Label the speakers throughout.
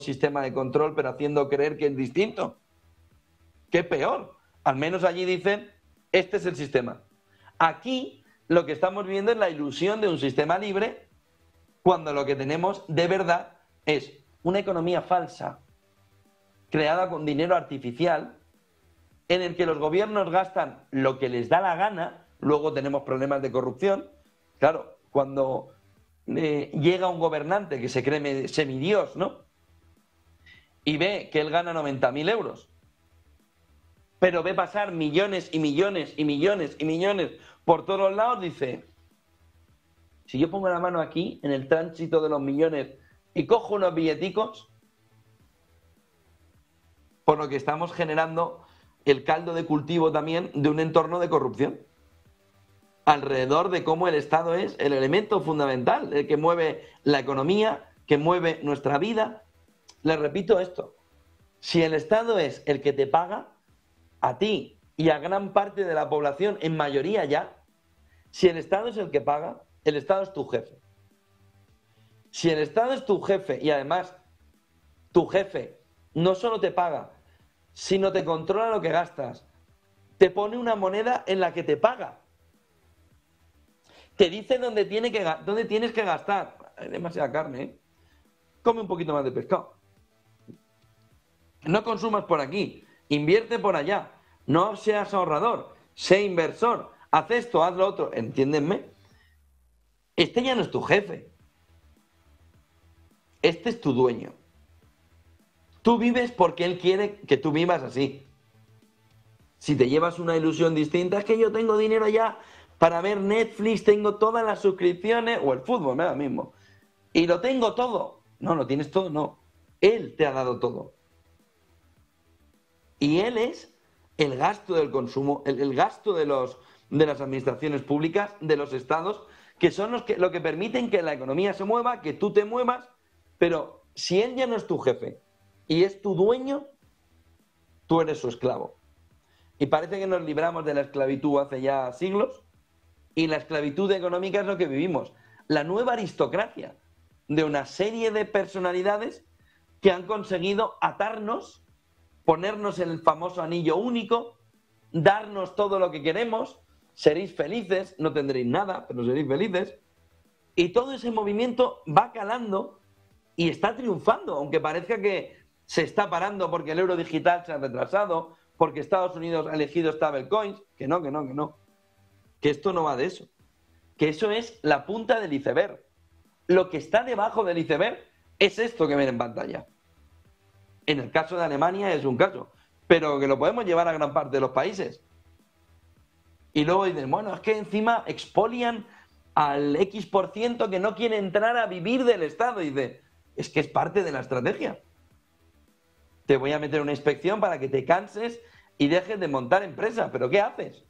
Speaker 1: sistema de control, pero haciendo creer que es distinto. ¿Qué peor? Al menos allí dicen, este es el sistema. Aquí lo que estamos viendo es la ilusión de un sistema libre, cuando lo que tenemos de verdad es una economía falsa, creada con dinero artificial, en el que los gobiernos gastan lo que les da la gana. Luego tenemos problemas de corrupción. Claro, cuando llega un gobernante que se cree semidios, ¿no? Y ve que él gana 90.000 euros, pero ve pasar millones y millones y millones y millones por todos los lados, dice, si yo pongo la mano aquí, en el tránsito de los millones, y cojo unos billeticos, por lo que estamos generando el caldo de cultivo también de un entorno de corrupción, alrededor de cómo el Estado es el elemento fundamental, el que mueve la economía, que mueve nuestra vida. Les repito esto, si el Estado es el que te paga, a ti y a gran parte de la población, en mayoría ya, si el Estado es el que paga, el Estado es tu jefe. Si el Estado es tu jefe y además tu jefe no solo te paga, sino te controla lo que gastas, te pone una moneda en la que te paga, te dice dónde tienes que gastar. Hay demasiada carne, ¿eh? Come un poquito más de pescado. No consumas por aquí, invierte por allá, no seas ahorrador, sé inversor, haz esto, haz lo otro, entiéndenme. Este ya no es tu jefe, este es tu dueño. Tú vives porque él quiere que tú vivas así. Si te llevas una ilusión distinta, es que yo tengo dinero ya para ver Netflix, tengo todas las suscripciones, o el fútbol, me da lo mismo, y lo tengo todo. No, lo tienes todo, no. Él te ha dado todo. Y él es el gasto del consumo, el gasto de las administraciones públicas, de los estados, que son lo que permiten que la economía se mueva, que tú te muevas, pero si él ya no es tu jefe y es tu dueño, tú eres su esclavo. Y parece que nos libramos de la esclavitud hace ya siglos, y la esclavitud económica es lo que vivimos. La nueva aristocracia de una serie de personalidades que han conseguido atarnos, ponernos el famoso anillo único, darnos todo lo que queremos, seréis felices, no tendréis nada, pero seréis felices. Y todo ese movimiento va calando y está triunfando, aunque parezca que se está parando porque el euro digital se ha retrasado, porque Estados Unidos ha elegido stablecoins, que no, que esto no va de eso, que eso es la punta del iceberg. Lo que está debajo del iceberg es esto que ven en pantalla. En el caso de Alemania es un caso, pero que lo podemos llevar a gran parte de los países. Y luego dicen, bueno, es que encima expolian al X% que no quiere entrar a vivir del Estado. Y dice, es que es parte de la estrategia. Te voy a meter una inspección para que te canses y dejes de montar empresas. ¿Pero qué haces?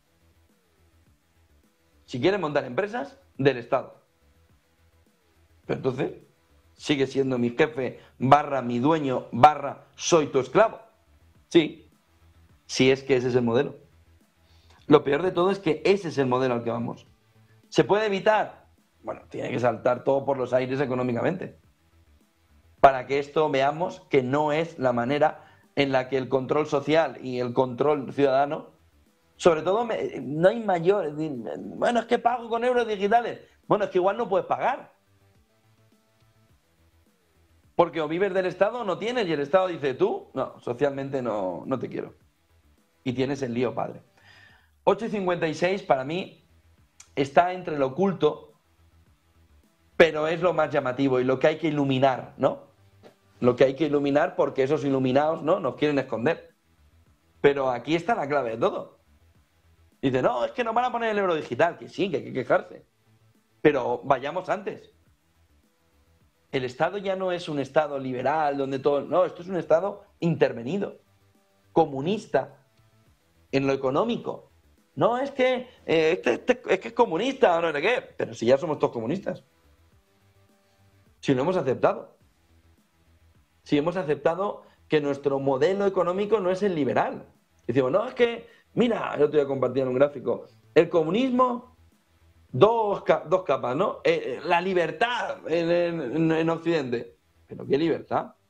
Speaker 1: Si quieres montar empresas, del Estado. Pero entonces, sigue siendo mi jefe, / mi dueño, / soy tu esclavo. Sí, si es que ese es el modelo. Lo peor de todo es que ese es el modelo al que vamos. ¿Se puede evitar? Bueno, tiene que saltar todo por los aires económicamente. Para que esto veamos que no es la manera en la que el control social y el control ciudadano, sobre todo, no hay mayor... Bueno, es que pago con euros digitales. Bueno, es que igual no puedes pagar. Porque o vives del Estado o no tienes, y el Estado dice, tú, no, socialmente no te quiero. Y tienes el lío padre. 8:56 para mí está entre lo oculto, pero es lo más llamativo y lo que hay que iluminar, ¿no? Lo que hay que iluminar porque esos iluminados, ¿no?, nos quieren esconder. Pero aquí está la clave de todo. Dice, no, es que nos van a poner el euro digital, que sí, que hay que quejarse. Pero vayamos antes. El Estado ya no es un Estado liberal donde todo... No, esto es un Estado intervenido, comunista, en lo económico. No, es que es que es comunista, no sé qué. Pero si ya somos todos comunistas. Si lo hemos aceptado. Si hemos aceptado que nuestro modelo económico no es el liberal. Decimos, no, es que, mira, yo te voy a compartir un gráfico. El comunismo, dos capas, ¿no? La libertad en Occidente. ¿Pero qué libertad?